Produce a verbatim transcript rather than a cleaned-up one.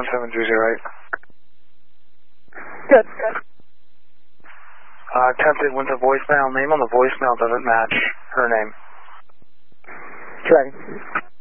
one seven three zero eight. Good, good. Uh, attempted went to voicemail. Name on the voicemail doesn't match her name. Dragon.